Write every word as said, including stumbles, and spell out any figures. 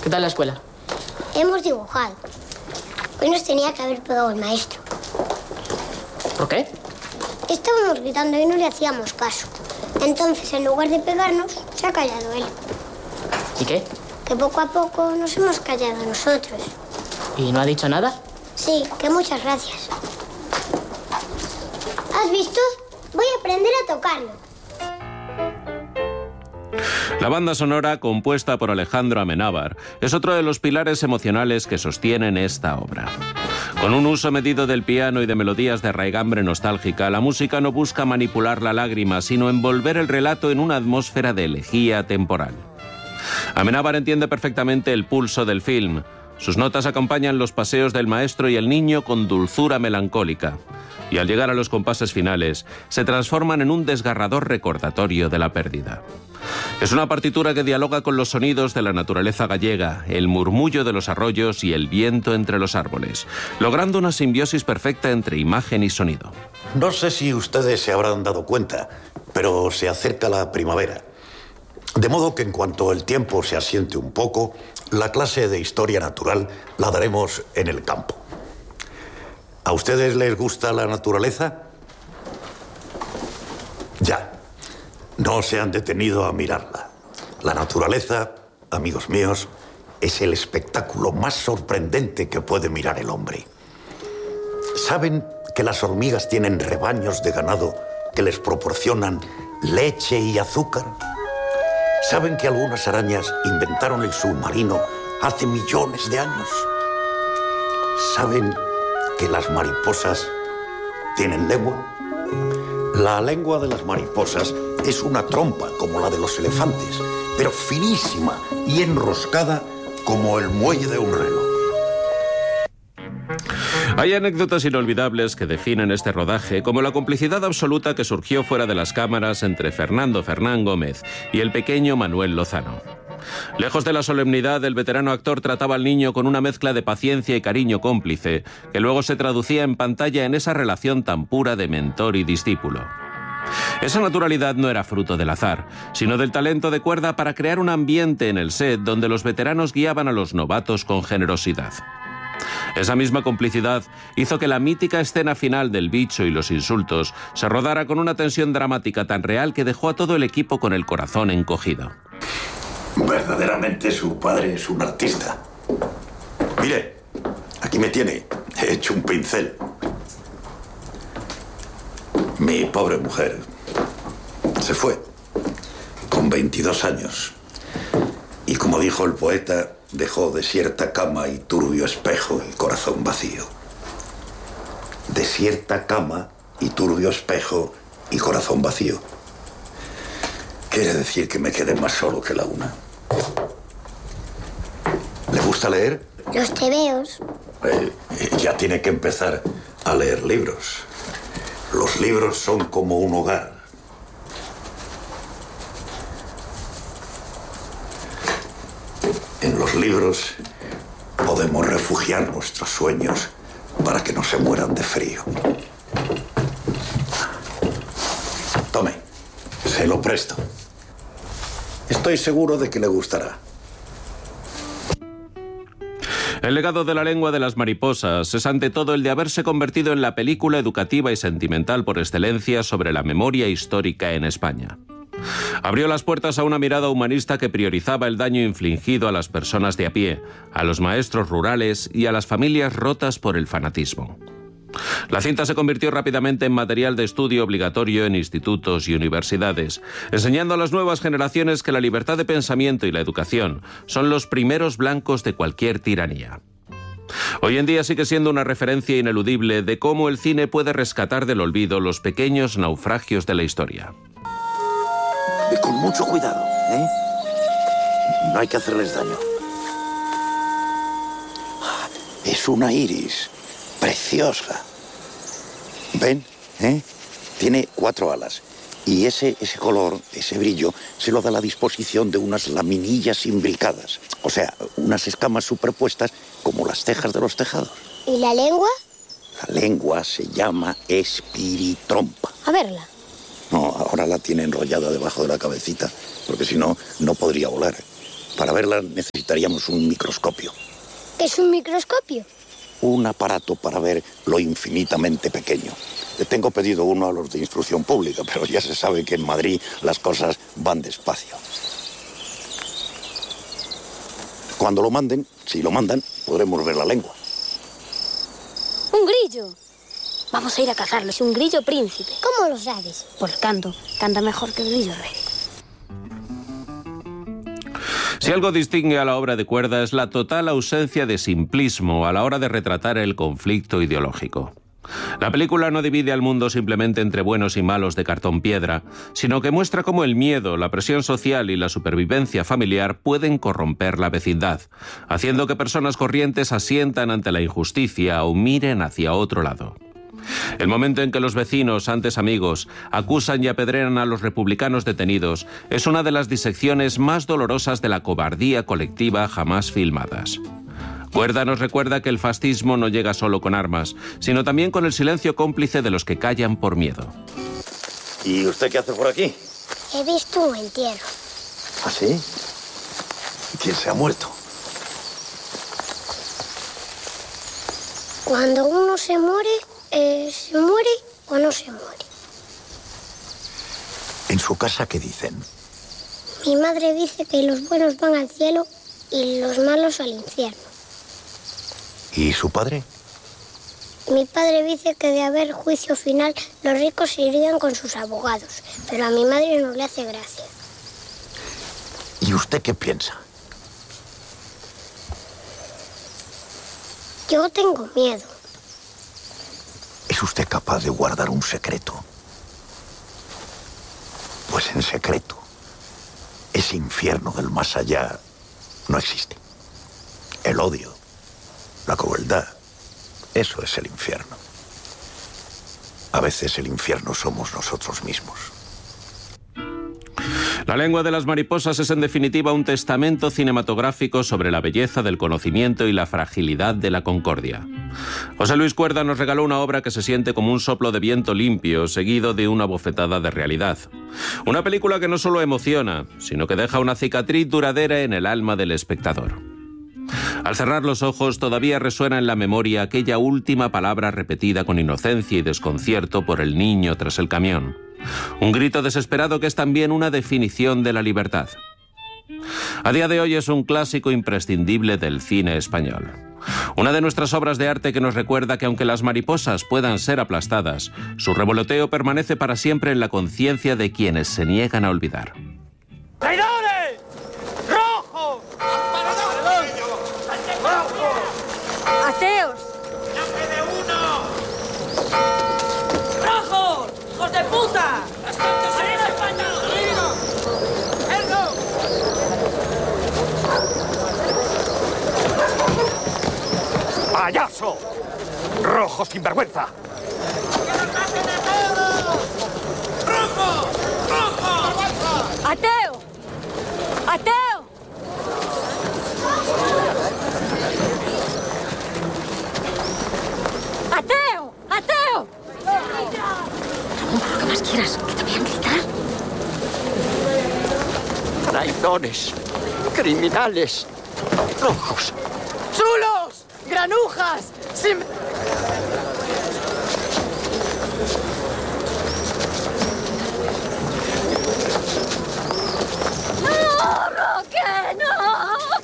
¿Qué tal la escuela? Hemos dibujado. Hoy nos tenía que haber pegado el maestro. ¿Por qué? Estábamos gritando y no le hacíamos caso. Entonces, en lugar de pegarnos, se ha callado él. ¿Y qué? Que poco a poco nos hemos callado nosotros. ¿Y no ha dicho nada? Sí, que muchas gracias. ¿Has visto? Voy a aprender a tocarlo. La banda sonora, compuesta por Alejandro Amenábar, es otro de los pilares emocionales que sostienen esta obra. Con un uso medido del piano y de melodías de raigambre nostálgica, la música no busca manipular la lágrima, sino envolver el relato en una atmósfera de elegía temporal. Amenábar entiende perfectamente el pulso del film. Sus notas acompañan los paseos del maestro y el niño con dulzura melancólica. Y al llegar a los compases finales, se transforman en un desgarrador recordatorio de la pérdida. Es una partitura que dialoga con los sonidos de la naturaleza gallega, el murmullo de los arroyos y el viento entre los árboles, logrando una simbiosis perfecta entre imagen y sonido. No sé si ustedes se habrán dado cuenta, pero se acerca la primavera. De modo que en cuanto el tiempo se asiente un poco, la clase de historia natural la daremos en el campo. ¿A ustedes les gusta la naturaleza? Ya. No se han detenido a mirarla. La naturaleza, amigos míos, es el espectáculo más sorprendente que puede mirar el hombre. ¿Saben que las hormigas tienen rebaños de ganado que les proporcionan leche y azúcar? ¿Saben que algunas arañas inventaron el submarino hace millones de años? ¿Saben que las mariposas tienen lengua? La lengua de las mariposas es una trompa como la de los elefantes, pero finísima y enroscada como el muelle de un reloj. Hay anécdotas inolvidables que definen este rodaje, como la complicidad absoluta que surgió fuera de las cámaras entre Fernando Fernán Gómez y el pequeño Manuel Lozano. Lejos de la solemnidad, el veterano actor trataba al niño con una mezcla de paciencia y cariño cómplice, que luego se traducía en pantalla en esa relación tan pura de mentor y discípulo. Esa naturalidad no era fruto del azar, sino del talento de cuerda para crear un ambiente en el set donde los veteranos guiaban a los novatos con generosidad. Esa misma complicidad hizo que la mítica escena final del bicho y los insultos se rodara con una tensión dramática tan real que dejó a todo el equipo con el corazón encogido. Verdaderamente su padre es un artista. Mire, aquí me tiene, he hecho un pincel. Mi pobre mujer se fue con veintidós años. Y como dijo el poeta, dejó desierta cama y turbio espejo y corazón vacío. Desierta cama y turbio espejo y corazón vacío. Quiere decir que me quedé más solo que la una. ¿Le gusta leer? Los tebeos. Eh, ya tiene que empezar a leer libros. Los libros son como un hogar. En los libros podemos refugiar nuestros sueños para que no se mueran de frío. Tome, se lo presto. Estoy seguro de que le gustará. El legado de La lengua de las mariposas es ante todo el de haberse convertido en la película educativa y sentimental por excelencia sobre la memoria histórica en España. Abrió las puertas a una mirada humanista que priorizaba el daño infligido a las personas de a pie, a los maestros rurales y a las familias rotas por el fanatismo. La cinta se convirtió rápidamente en material de estudio obligatorio en institutos y universidades, enseñando a las nuevas generaciones que la libertad de pensamiento y la educación son los primeros blancos de cualquier tiranía. Hoy en día sigue siendo una referencia ineludible de cómo el cine puede rescatar del olvido los pequeños naufragios de la historia. Y con mucho cuidado, ¿eh? No hay que hacerles daño. Es una iris preciosa. ¿Ven? ¿Eh? Tiene cuatro alas. Y ese, ese color, ese brillo, se lo da la disposición de unas laminillas imbricadas. O sea, unas escamas superpuestas como las tejas de los tejados. ¿Y la lengua? La lengua se llama espiritrompa. A verla. No, ahora la tiene enrollada debajo de la cabecita, porque si no, no podría volar. Para verla necesitaríamos un microscopio. ¿Qué es un microscopio? Un aparato para ver lo infinitamente pequeño. Tengo pedido uno a los de instrucción pública, pero ya se sabe que en Madrid las cosas van despacio. Cuando lo manden, si lo mandan, podremos ver la lengua. ¡Un grillo! Vamos a ir a cazarlo. Es un grillo príncipe. ¿Cómo lo sabes? Por el canto. Canta mejor que el grillo rey. Si algo distingue a la obra de Cuerda es la total ausencia de simplismo a la hora de retratar el conflicto ideológico. La película no divide al mundo simplemente entre buenos y malos de cartón piedra, sino que muestra cómo el miedo, la presión social y la supervivencia familiar pueden corromper la vecindad, haciendo que personas corrientes asientan ante la injusticia o miren hacia otro lado. El momento en que los vecinos, antes amigos, acusan y apedrean a los republicanos detenidos es una de las disecciones más dolorosas de la cobardía colectiva jamás filmadas. Cuerda nos recuerda que el fascismo no llega solo con armas, sino también con el silencio cómplice de los que callan por miedo. ¿Y usted qué hace por aquí? He visto un entierro. ¿Ah, sí? ¿Quién se ha muerto? Cuando uno se muere, eh, ¿se muere o no se muere? ¿En su casa qué dicen? Mi madre dice que los buenos van al cielo y los malos al infierno. ¿Y su padre? Mi padre dice que de haber juicio final, los ricos se irían con sus abogados, pero a mi madre no le hace gracia. ¿Y usted qué piensa? Yo tengo miedo. ¿Es usted capaz de guardar un secreto? Pues en secreto, ese infierno del más allá no existe. El odio, la crueldad, eso es el infierno. A veces el infierno somos nosotros mismos. La lengua de las mariposas es en definitiva un testamento cinematográfico sobre la belleza del conocimiento y la fragilidad de la concordia. José Luis Cuerda nos regaló una obra que se siente como un soplo de viento limpio, seguido de una bofetada de realidad. Una película que no solo emociona, sino que deja una cicatriz duradera en el alma del espectador. Al cerrar los ojos todavía resuena en la memoria aquella última palabra repetida con inocencia y desconcierto por el niño tras el camión. Un grito desesperado que es también una definición de la libertad. A día de hoy es un clásico imprescindible del cine español. Una de nuestras obras de arte que nos recuerda que aunque las mariposas puedan ser aplastadas, su revoloteo permanece para siempre en la conciencia de quienes se niegan a olvidar. ¡Traidores! ¡Rojo! ¡Ateos! ¡Rojo! ¡Hijos de puta! ¡Arriba España! ¡Ergo! ¡Payaso! ¡Rojo sinvergüenza! ¡Rojo! ¡Rojo! ¡Ateo! ¡Ateo! ¡Ateo! ¡Ateo! Lo que más quieras, que te vean gritar. Traidores, criminales, rojos. ¡Chulos! ¡Granujas! ¡Sin...